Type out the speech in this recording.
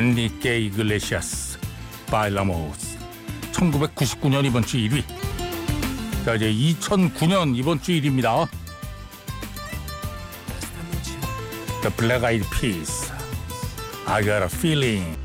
엔리케 이글레시아스 바일라모스 1999년 이번 주 1위. 자, 이제 2009년 이번 주 1위입니다. The Black Eyed Peas I Got a Feeling.